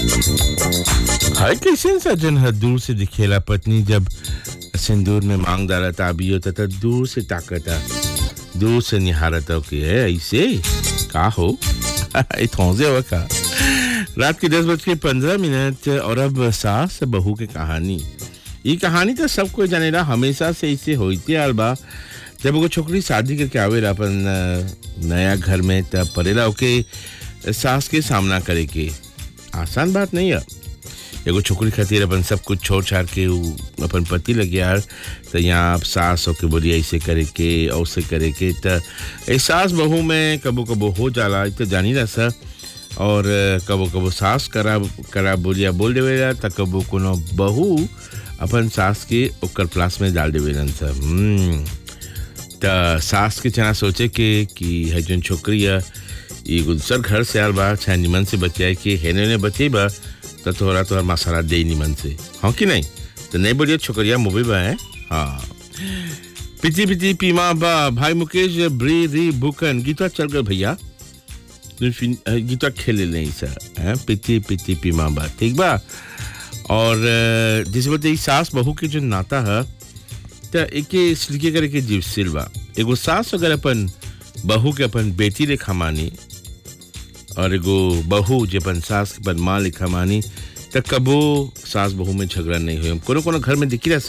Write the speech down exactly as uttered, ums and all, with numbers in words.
हाय कैसे सज्जन है दूर से दिखेला पत्नी जब सिंदूर में मांग डाला ताबी होता था दूर से ताकता दूर से निहारता कि है ऐसे का हो इतौजे हुआ का रात के दस बज के पंद्रह मिनट और अब सास बहू की कहानी ये कहानी तो सब कोई जानेला हमेशा से इसे होती आलबा जब वो छोकरी शादी करके आवेला अपन नया घर में तब परेला ओके सास के सामना करे के आसान बात नहीं है एगो छोकरी खातिर अपन सब कुछ छोड़ छाड़ के अपन पति लगे यार तो यहाँ आप सास होके बोली ऐसे करे के ऐसे करे के तो सास बहू में कबो कबो हो जाला तो जानी रहा सर और कबो कबो सास करा करा बोलिया बोल देवेला तो कबो कोनो बहू अपन सास के ओकर प्लास में डाल देवेलन सर तो सास के चना सोचे के कि है जो छोकरी है ये दूसर घर से आल बा चाहे निमन से बचाए कि हेने ने बचे बा तो तोहरा तोहर मसाला दे निमन से हाँ कि नहीं तो नहीं बोलिए छोकरिया मुबे बा है हाँ पिती पिती पीमा बा भाई मुकेश ब्री री बुकन गीता चल गए भैया गीता खेले नहीं सर हैं पिती पिती पीमा बा ठीक बा और जिस बोलते सास बहू के जो नाता है तो एक सिलके करे के जीव सिलवा एगो सास अगर अपन बहू के अपन बेटी लेखा मानी और एगो बहू जे अपन सास के अपन माँ लेखा मानी तो कबो सास बहू में झगड़ा नहीं हुए कोनो कोनो घर में दिखी रहा